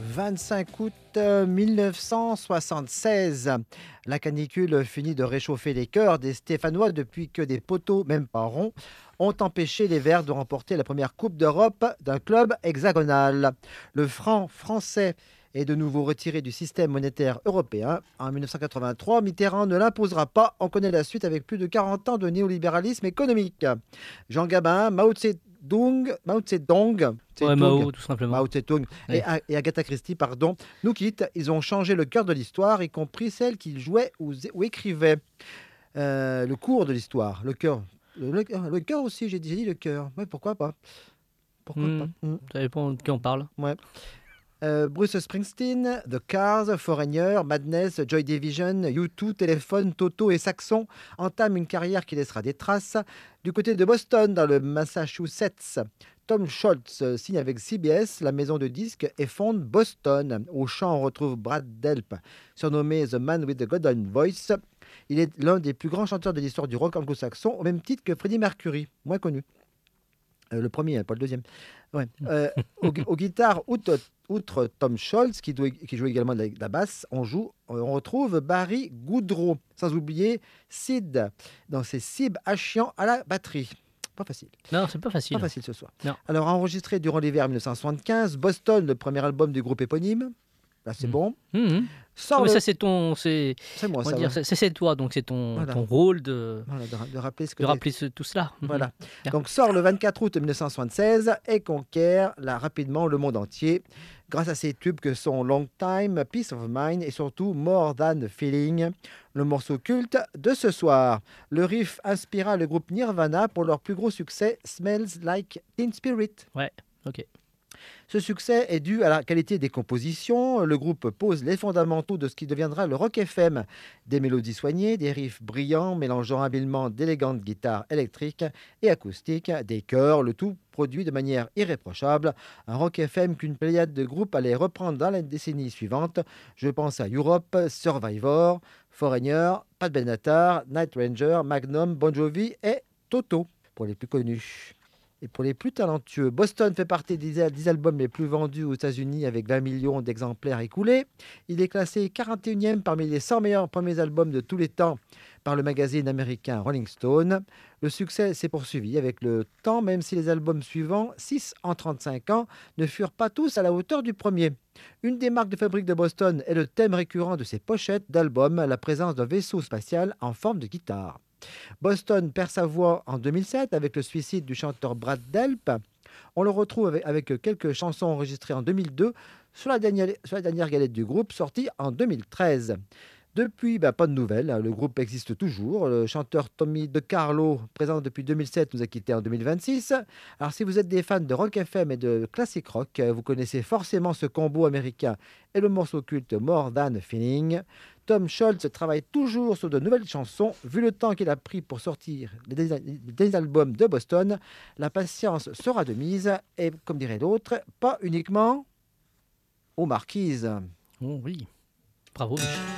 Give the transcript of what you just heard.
25 août 1976. La canicule finit de réchauffer les cœurs des Stéphanois depuis que des poteaux, même pas ronds, ont empêché les Verts de remporter la première Coupe d'Europe d'un club hexagonal. Le franc français est de nouveau retiré du système monétaire européen. En 1983, Mitterrand ne l'imposera pas. On connaît la suite avec plus de 40 ans de néolibéralisme économique. Jean Gabin, Mao Tse-tung, Ouais, Mao, tout simplement. Mao Tse-tung Ouais. et Agatha Christie, pardon, nous quittent. Ils ont changé le cœur de l'histoire, y compris celle qu'ils jouaient ou écrivaient. Le cours de l'histoire, le cœur. Le cœur aussi, j'ai dit le cœur. Ouais, pourquoi pas? Pourquoi pas? Ça dépend de qui on parle. Ouais. Bruce Springsteen, The Cars, Foreigner, Madness, Joy Division, U2, Téléphone, Toto et Saxon entament une carrière qui laissera des traces. Du côté de Boston, dans le Massachusetts, Tom Scholz signe avec CBS, la maison de disques, et fonde Boston. Au chant, on retrouve Brad Delp, surnommé The Man with the Golden Voice. Il est l'un des plus grands chanteurs de l'histoire du rock anglo-saxon, au même titre que Freddie Mercury, moins connu. Le premier, pas le deuxième. Ouais. Aux guitares, outre Tom Scholz, qui joue également de la basse, on retrouve Barry Goudreau, sans oublier Sid, dans ses Sib Achian à la batterie. Pas facile. Non, c'est pas Pas facile. facile ce soir. Non. Alors, enregistré durant l'hiver 1975, Boston, le premier album du groupe éponyme. Là, c'est bon. Non, Sort mais le... ça, c'est ton. C'est moi, On va ça. dire, Ouais. c'est toi, donc c'est ton, Voilà. ton rôle de, Voilà, de rappeler ce que de rappeler tout cela. Voilà. Bien. Donc sort le 24 août 1976 et conquiert rapidement le monde entier grâce à ses tubes que sont Long Time, Peace of Mind et surtout More Than a Feeling, le morceau culte de ce soir. Le riff inspira le groupe Nirvana pour leur plus gros succès Smells Like Teen Spirit. Ouais, ok. Ce succès est dû à la qualité des compositions. Le groupe pose les fondamentaux de ce qui deviendra le rock FM. Des mélodies soignées, des riffs brillants mélangeant habilement d'élégantes guitares électriques et acoustiques, des chœurs, le tout produit de manière irréprochable. Un rock FM qu'une pléiade de groupes allait reprendre dans la décennie suivante. Je pense à Europe, Survivor, Foreigner, Pat Benatar, Night Ranger, Magnum, Bon Jovi et Toto, pour les plus connus. Et pour les plus talentueux, Boston fait partie des 10 albums les plus vendus aux États-Unis avec 20 millions d'exemplaires écoulés. Il est classé 41e parmi les 100 meilleurs premiers albums de tous les temps par le magazine américain Rolling Stone. Le succès s'est poursuivi avec le temps, même si les albums suivants, 6 en 35 ans, ne furent pas tous à la hauteur du premier. Une des marques de fabrique de Boston est le thème récurrent de ses pochettes d'albums, la présence d'un vaisseau spatial en forme de guitare. Boston perd sa voix en 2007 avec le suicide du chanteur Brad Delp. On le retrouve avec quelques chansons enregistrées en 2002 sur la dernière galette du groupe sortie en 2013. Depuis, pas de nouvelles, le groupe existe toujours. Le chanteur Tommy DeCarlo, présent depuis 2007, nous a quittés en 2026. Alors si vous êtes des fans de rock FM et de classic rock, vous connaissez forcément ce combo américain et le morceau culte More Than a Feeling. Tom Scholz travaille toujours sur de nouvelles chansons. Vu le temps qu'il a pris pour sortir les albums de Boston, la patience sera de mise et, comme dirait l'autre, pas uniquement aux marquises. Oh oui. Bravo, Michel.